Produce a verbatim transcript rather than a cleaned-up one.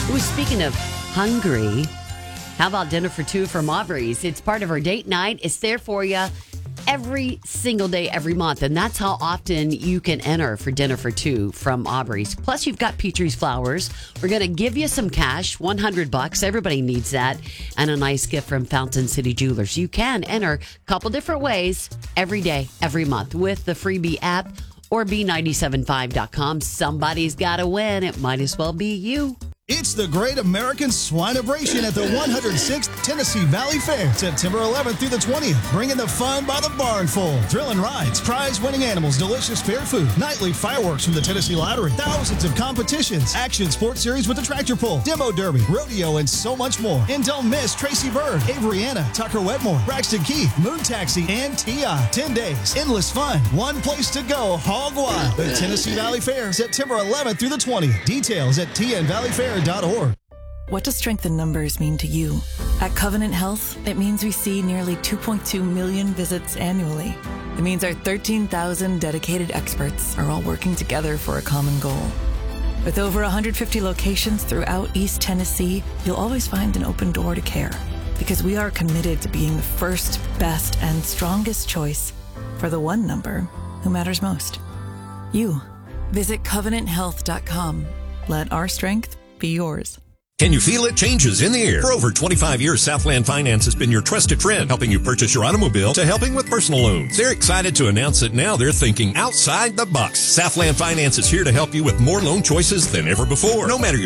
Ooh, speaking of hungry, how about dinner for two from Aubrey's? It's part of our date night. It's there for you every single day, every month. And that's how often you can enter for dinner for two from Aubrey's. Plus, you've got Petrie's Flowers. We're going to give you some cash, one hundred bucks. Everybody needs that. And a nice gift from Fountain City Jewelers. You can enter a couple different ways every day, every month with the Freebie app or B nine seven five dot com. Somebody's got to win. It might as well be you. It's the Great American Swineabration at the one hundred sixth Tennessee Valley Fair, September eleventh through the twentieth. Bringing the fun by the barnful. Thrilling rides, prize-winning animals, delicious fair food, nightly fireworks from the Tennessee Lottery, thousands of competitions, action sports series with the tractor pull, demo derby, rodeo, and so much more. And don't miss Tracy Bird, Avery Anna, Tucker Wetmore, Braxton Keith, Moon Taxi, and T I ten days, endless fun, one place to go, hog wild. The Tennessee Valley Fair, September eleventh through the twentieth. Details at t n valley fair dot org. What does strength in numbers mean to you? At Covenant Health, it means we see nearly two point two million visits annually. It means our thirteen thousand dedicated experts are all working together for a common goal. With over one hundred fifty locations throughout East Tennessee, you'll always find an open door to care, because we are committed to being the first, best, and strongest choice for the one number who matters most. You. Visit covenant health dot com. Let our strength be yours. Can you feel it? Changes in the air. For over twenty-five years, Southland Finance has been your trusted friend, helping you purchase your automobile to helping with personal loans. They're excited to announce that now they're thinking outside the box. Southland Finance is here to help you with more loan choices than ever before. No matter your